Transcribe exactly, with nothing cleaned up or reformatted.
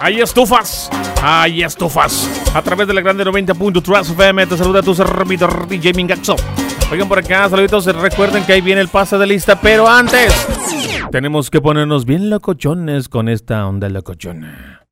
Hay estufas, hay estufas. A través de la grande noventa punto tres F M te saluda tu servidor D J Mingaxo. Oigan por acá, saluditos, recuerden que ahí viene el pase de lista, pero antes tenemos que ponernos bien locochones con esta onda locochona.